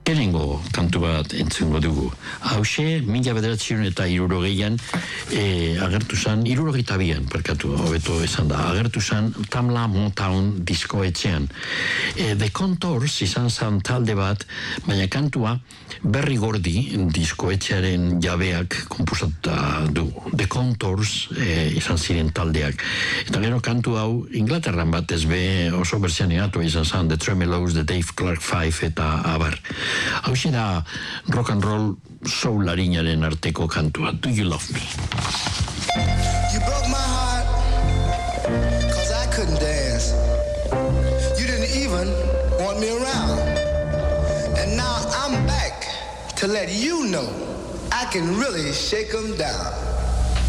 Lehenengo kantu bat entzungo dugu. Hauxe, 1960 agertu zan, 62an, parkatu, hobeto esan da, agertu zan Tamla Motown diskoetxean. The Contours izan zan talde bat, baina kantua Berri Gordy diskoetxearen jabeak konpusatuta du. The Contours izan ziren taldeak. Eta gero kantu hau Inglaterran bat ez be oso bertsianeatu izan zan, The Tremeloes, The Dave Clark Five eta abar. Hau da rock and roll soul-arinaren arteko kantua. Do you love me? You broke my heart, 'cause I couldn't dance. You didn't even want me around. And now I'm back to let you know I can really shake 'em down.